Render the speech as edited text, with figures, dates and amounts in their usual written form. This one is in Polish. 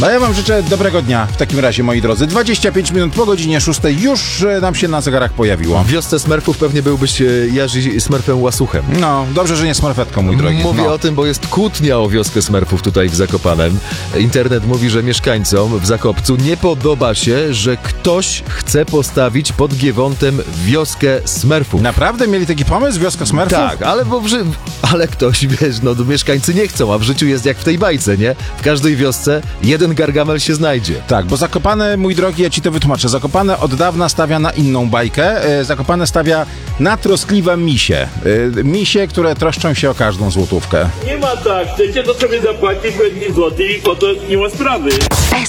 No ja wam życzę dobrego dnia w takim razie, moi drodzy. 25 minut po godzinie 6 już nam się na zegarach pojawiło. W wiosce Smurfów pewnie byłbyś Jerzy Smurfem Łasuchem. No, dobrze, że nie Smurfetką, mój drogi. Mówię o tym, bo jest kłótnia o wioskę Smurfów tutaj w Zakopanem. Internet mówi, że mieszkańcom w Zakopcu nie podoba się, że ktoś chce postawić pod Giewontem wioskę Smurfów. Naprawdę mieli taki pomysł, wioska Smurfów? Tak, ale ktoś, wiesz, no mieszkańcy nie chcą, a w życiu jest jak w tej bajce, nie? W każdej wiosce jeden Gargamel się znajdzie. Tak, bo Zakopane, mój drogi, ja ci to wytłumaczę. Zakopane od dawna stawia na inną bajkę. Zakopane stawia na troskliwe misie. Misie, które troszczą się o każdą złotówkę. Nie ma tak, chcecie to sobie zapłacić 2 zł i po to nie ma sprawy.